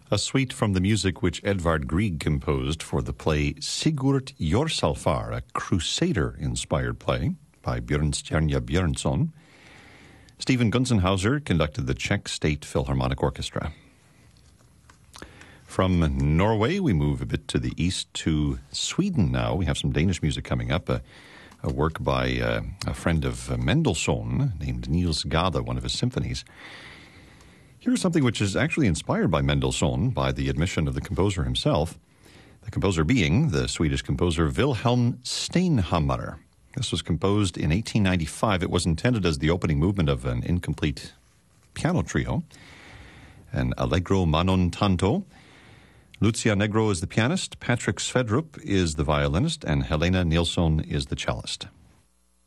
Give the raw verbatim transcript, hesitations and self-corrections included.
A suite from the music which Edvard Grieg composed for the play Sigurd Jorsalfar, a Crusader-inspired play by Björnstjerne Björnsson. Stephen Gunzenhauser conducted the Czech State Philharmonic Orchestra. From Norway, we move a bit to the east to Sweden now. We have some Danish music coming up, a, a work by uh, a friend of Mendelssohn named Niels Gade, one of his symphonies. Here's something which is actually inspired by Mendelssohn, by the admission of the composer himself, the composer being the Swedish composer Wilhelm Steinhammar. This was composed in eighteen ninety-five. It was intended as the opening movement of an incomplete piano trio, an Allegro ma non tanto. Lucia Negro is the pianist, Patrick Svedrup is the violinist, and Helena Nilsson is the cellist.